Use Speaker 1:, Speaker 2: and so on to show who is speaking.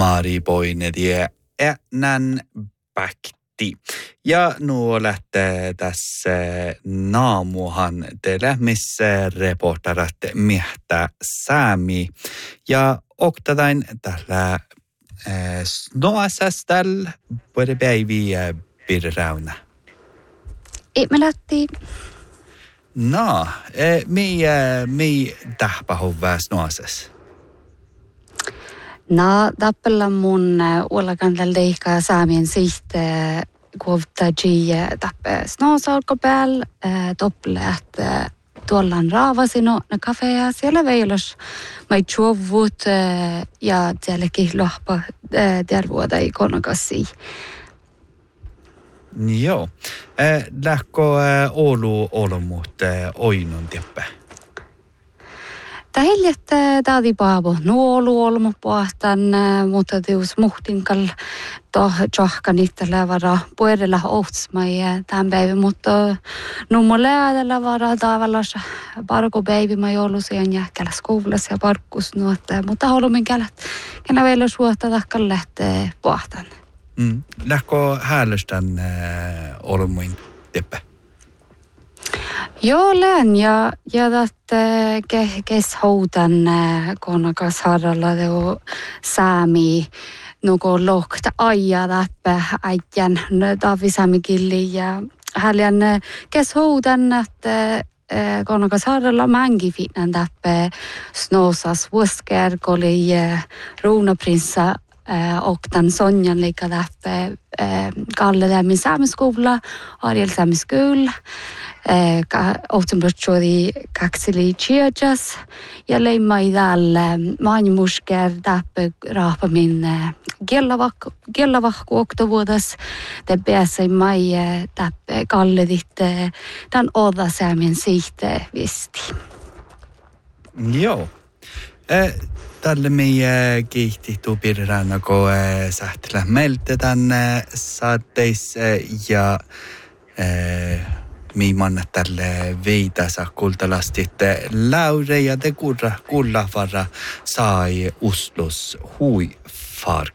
Speaker 1: maaripoinedie nän päkti. Ja nuo lähtee tässä naamuhan teille, missä reportarat miehtää säämi. Ja oktatain tällä snoasas tällä vuoden päiviä pirrauna.
Speaker 2: Me lähti.
Speaker 1: No, mi tähpähuvää snoasas?
Speaker 2: No, tappella mun uolakantal leikkaa saamien siitä kuovtaji tappe snoasalko päällä topple, että tuollaan raavasino ne kafeja siellä veilos mai chuovut ja sielläkin lohpa tervuota ikonokassi.
Speaker 1: Joo. Lähkö Oulu olomut oinun teppä?
Speaker 2: Tähiljet taadi paavo nuolu olmu pohtan, mutta tius muhtinkal toh johkanit lävara puedella ohtsmai tämän päivän, mutta nummo läädellä vara tavallaan parko päivä mai ollut siihen jähkällä skoulassa ja parkkus nuotta, mutta haluamme kenä vielä suotta takkan lähtee pohtan.
Speaker 1: Lähkö häälöstän olmuin teppä?
Speaker 2: Joo, lään ja kes houtan konakas harralla teo saami nuko lohta aija läppä äijän tavisamikilli ja häljän kes houtan että konakas harralla mängi fitnan läppä snosas vuoskerkoli ruunaprinsa och den Sonjan lika läppä Kalle lämmin saamiskoula, Ariel saamiskoula. Ottenbrottsjodi kakseli chiajas ja leimai tällä maanimusker täppä raapamin kellavakku oktovuodas te pääsei mai täppä kalledit tämän odasäämien siitä visti.
Speaker 1: Joo. Tälle meidän kiihtihtui pirrana, kun sähtilä meiltä tänne saatteissa ja miimanna tälle veitasa kultalasti, että Laure ja te kullavara sai Oslos huifark